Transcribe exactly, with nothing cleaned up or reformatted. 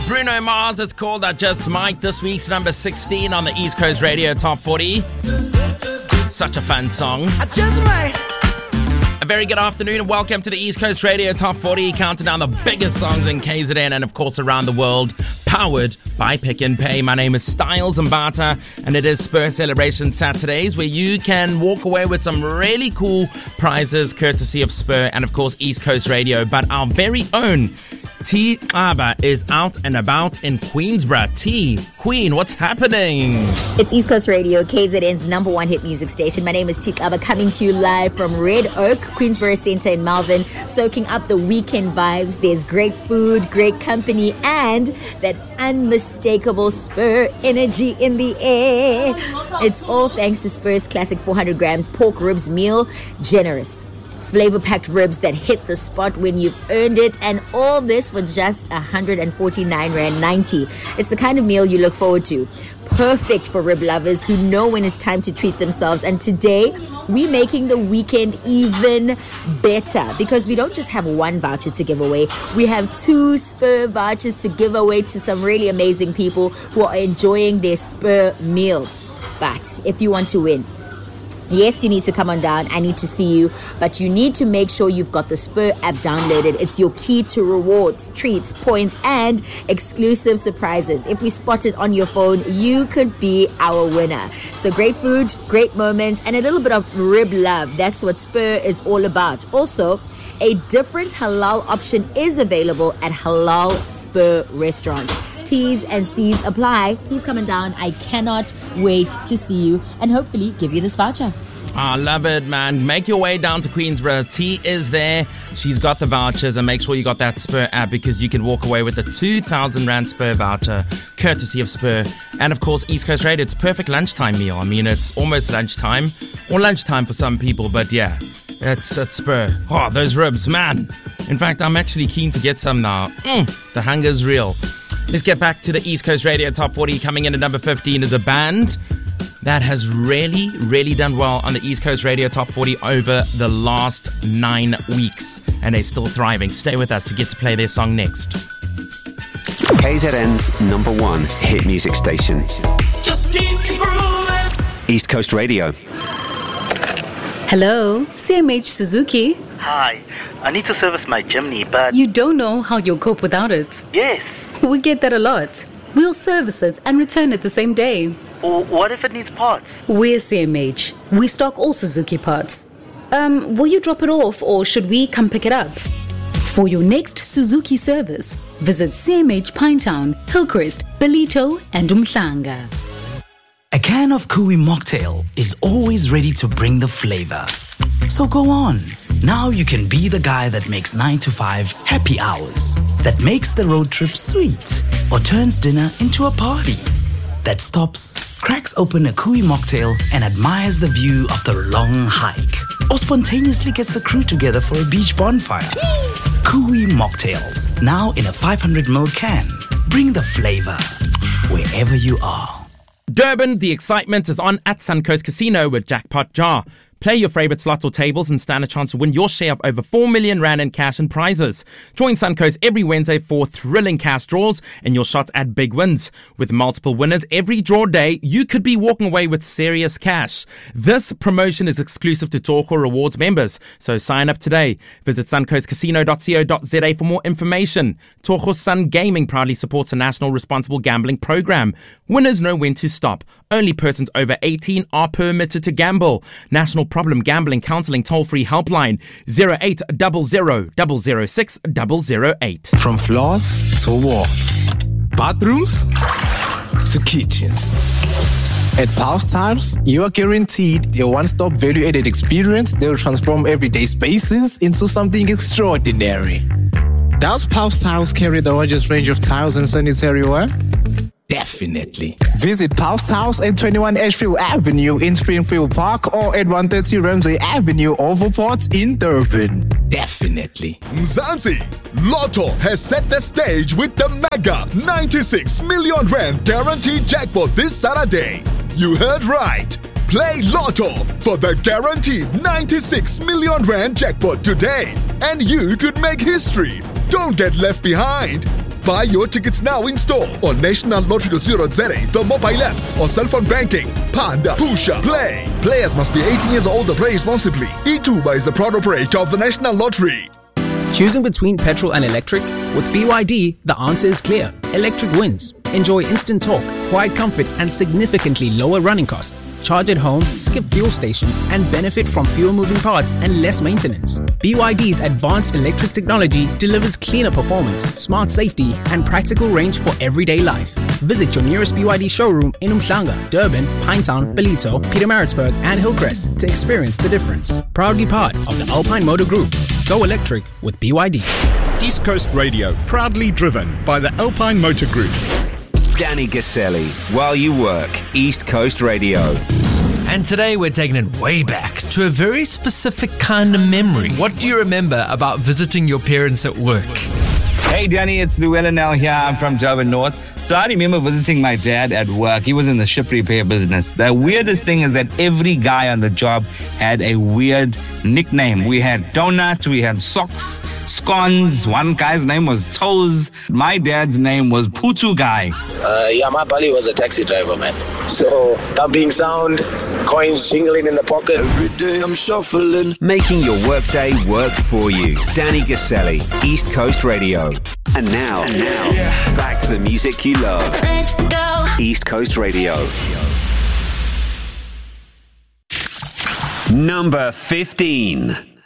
Bruno Mars, it's called I Just Might. This week's number sixteen on the East Coast Radio Top forty. Such a fun song. I just might. A very good afternoon and welcome to the East Coast Radio Top forty, counting down the biggest songs in K Z N and of course around the world, powered by Pick n Pay. My name is Styles Mbata and it is Spur Celebration Saturdays where you can walk away with some really cool prizes courtesy of Spur and of course East Coast Radio. But our very own T Aba is out and about in Queensborough. T, Queen, what's happening? It's East Coast Radio, K Z N's number one hit music station. My name is T Aba, coming to you live from Red Oak, Queensborough Centre in Melbourne, soaking up the weekend vibes. There's great food, great company, and that unmistakable Spur energy in the air. It's all thanks to Spur's classic four hundred grams pork ribs meal. Generous, flavor-packed ribs that hit the spot when you've earned it, and all this for just one hundred forty-nine rand ninety. It's the kind of meal you look forward to. Perfect for rib lovers who know when it's time to treat themselves. And today, we're making the weekend even better because we don't just have one voucher to give away. We have two Spur vouchers to give away to some really amazing people who are enjoying their Spur meal. But if you want to win, yes, you need to come on down. I need to see you. But you need to make sure you've got the Spur app downloaded. It's your key to rewards, treats, points, and exclusive surprises. If we spot it on your phone, you could be our winner. So great food, great moments, and a little bit of rib love. That's what Spur is all about. Also, a different halal option is available at Halal Spur restaurants. T's and C's apply. Who's coming down? I cannot wait to see you and hopefully give you this voucher. I love it, man. Make your way down to Queensborough. T is there. She's got the vouchers, and make sure you got that Spur app because you can walk away with a two thousand rand Spur voucher, courtesy of Spur. And of course, East Coast Radio. It's a perfect lunchtime meal. I mean, it's almost lunchtime, or lunchtime for some people, but yeah, it's at Spur. Oh, those ribs, man. In fact, I'm actually keen to get some now. Mm, the hunger's real. Let's get back to the East Coast Radio Top forty. Coming in at number fifteen is a band that has really, really done well on the East Coast Radio Top forty over the last nine weeks. And they're still thriving. Stay with us to get to play their song next. K Z N's number one hit music station. Just keep it grooving. East Coast Radio. Hello, C M H Suzuki. Hi, I need to service my Jimny, but... You don't know how you'll cope without it. Yes. We get that a lot. We'll service it and return it the same day. Or what if it needs parts? We're C M H. We stock all Suzuki parts. Um, will you drop it off or should we come pick it up? For your next Suzuki service, visit C M H Pinetown, Hillcrest, Belito and Umhlanga. A can of Kui mocktail is always ready to bring the flavor. So go on. Now you can be the guy that makes nine to five happy hours, that makes the road trip sweet, or turns dinner into a party, that stops, cracks open a Kui mocktail and admires the view of the long hike, or spontaneously gets the crew together for a beach bonfire. Kui mocktails, now in a five hundred milliliter can. Bring the flavor wherever you are. Durban, the excitement is on at Suncoast Casino with Jackpot Jar. Play your favorite slots or tables and stand a chance to win your share of over four million rand in cash and prizes. Join Suncoast every Wednesday for thrilling cash draws and your shots at big wins. With multiple winners every draw day, you could be walking away with serious cash. This promotion is exclusive to Torco Rewards members, so sign up today. Visit suncoast casino dot co dot za for more information. Torco Sun Gaming proudly supports a national responsible gambling program. Winners know when to stop. Only persons over eighteen are permitted to gamble. National Problem Gambling Counseling toll-free helpline zero eight zero zero zero zero six zero zero eight. From floors to walls, bathrooms to kitchens. At Pulse Tiles, you are guaranteed a one-stop value-added experience that will transform everyday spaces into something extraordinary. Does Pulse Tiles carry the largest range of tiles and sanitary ware? Definitely. Visit Pulse House at twenty-one Ashfield Avenue in Springfield Park or at one thirty Ramsey Avenue, Overport in Durban. Definitely. Mzansi, Lotto has set the stage with the mega ninety-six million rand guaranteed jackpot this Saturday. You heard right. Play Lotto for the guaranteed ninety-six million rand jackpot today, and you could make history. Don't get left behind. Buy your tickets now in store on national lottery dot co dot za, the mobile app, or cell phone banking. Panda, Pusha, Play. Players must be eighteen years old or play responsibly. eTuba is the proud operator of the National Lottery. Choosing between petrol and electric? With B Y D, the answer is clear. Electric wins. Enjoy instant torque, quiet comfort, and significantly lower running costs. Charge at home, skip fuel stations, and benefit from fewer moving parts and less maintenance. B Y D's advanced electric technology delivers cleaner performance, smart safety, and practical range for everyday life. Visit your nearest B Y D showroom in Umhlanga, Durban, Pinetown, Ballito, Pietermaritzburg, and Hillcrest to experience the difference. Proudly part of the Alpine Motor Group. Go electric with B Y D. East Coast Radio, proudly driven by the Alpine Motor Group. Danny Gaselli, while you work, East Coast Radio. And today we're taking it way back to a very specific kind of memory. What do you remember about visiting your parents at work? Hey Danny, it's Llewellyn L here. I'm from Durban North. So I remember visiting my dad at work. He was in the ship repair business. The weirdest thing is that every guy on the job had a weird nickname. We had Donut, we had Socks, Scones. One guy's name was Toes. My dad's name was Putu Guy. Uh, yeah, my buddy was a taxi driver, man. So, dumping sound, coins jingling in the pocket. Every day I'm shuffling. Making your workday work for you. Danny Gaselli, East Coast Radio. And now, and now, yeah. Back to the music you love. Let's go. East Coast Radio. Number fifteen.